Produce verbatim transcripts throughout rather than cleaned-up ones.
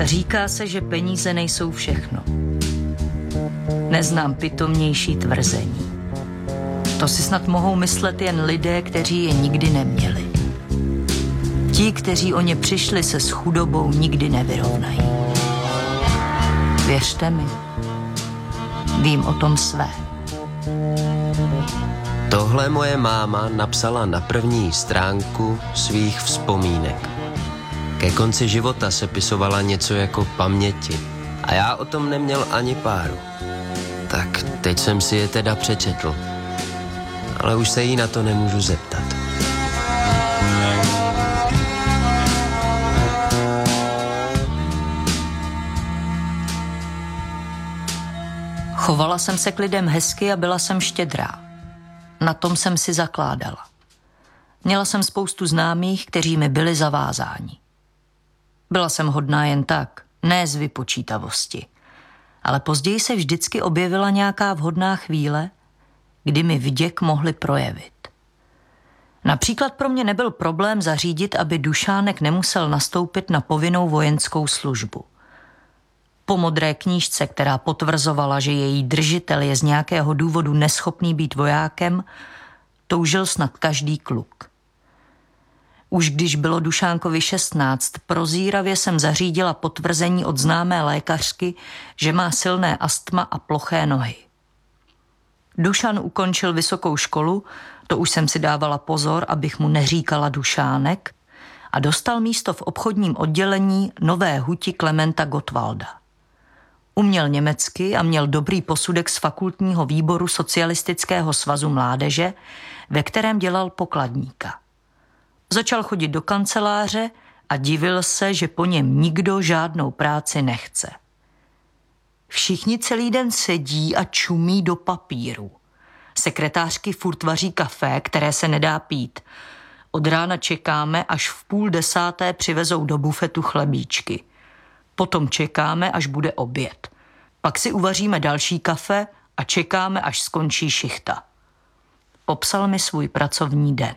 Říká se, že peníze nejsou všechno. Neznám pitomnější tvrzení. To si snad mohou myslet jen lidé, kteří je nikdy neměli. Ti, kteří o ně přišli, se s chudobou nikdy nevyrovnají. Věřte mi, vím o tom své. Tohle moje máma napsala na první stránku svých vzpomínek. Ke konci života se pisovala něco jako paměti a já o tom neměl ani páru. Tak teď jsem si je teda přečetl, ale už se jí na to nemůžu zeptat. Chovala jsem se k lidem hezky a byla jsem štědrá. Na tom jsem si zakládala. Měla jsem spoustu známých, kteří mi byli zavázáni. Byla jsem hodná jen tak, ne z vypočítavosti. Ale později se vždycky objevila nějaká vhodná chvíle, kdy mi vděk mohli projevit. Například pro mě nebyl problém zařídit, aby Dušánek nemusel nastoupit na povinnou vojenskou službu. Po modré knížce, která potvrzovala, že její držitel je z nějakého důvodu neschopný být vojákem, toužil snad každý kluk. Už když bylo Dušánkovi šestnáct, prozíravě jsem zařídila potvrzení od známé lékařky, že má silné astma a ploché nohy. Dušan ukončil vysokou školu, to už jsem si dávala pozor, abych mu neříkala Dušánek, a dostal místo v obchodním oddělení Nové huti Klementa Gottwalda. Uměl německy a měl dobrý posudek z fakultního výboru Socialistického svazu mládeže, ve kterém dělal pokladníka. Začal chodit do kanceláře a divil se, že po něm nikdo žádnou práci nechce. Všichni celý den sedí a čumí do papíru. Sekretářky furt vaří kafe, které se nedá pít. Od rána čekáme, až v půl desáté přivezou do bufetu chlebíčky. Potom čekáme, až bude oběd. Pak si uvaříme další kafe a čekáme, až skončí šichta. Popsal mi svůj pracovní den.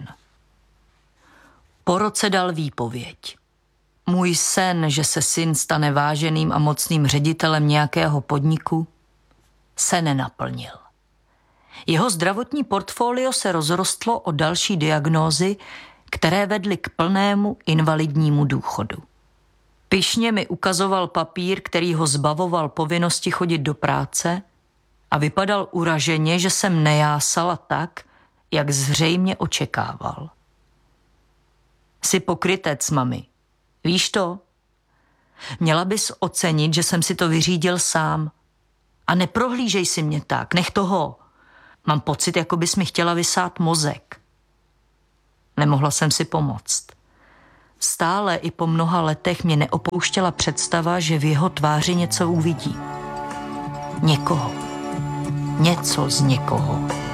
Po roce dal výpověď. Můj sen, že se syn stane váženým a mocným ředitelem nějakého podniku, se nenaplnil. Jeho zdravotní portfolio se rozrostlo o další diagnózy, které vedly k plnému invalidnímu důchodu. Pyšně mi ukazoval papír, který ho zbavoval povinnosti chodit do práce a vypadal uraženě, že jsem nejásala tak, jak zřejmě očekával. Jsi pokrytec, mami. Víš to? Měla bys ocenit, že jsem si to vyřídil sám. A neprohlížej si mě tak, nech toho. Mám pocit, jako bys mi chtěla vysát mozek. Nemohla jsem si pomoct. Stále i po mnoha letech mě neopouštěla představa, že v jeho tváři něco uvidí. Někoho. Něco z někoho.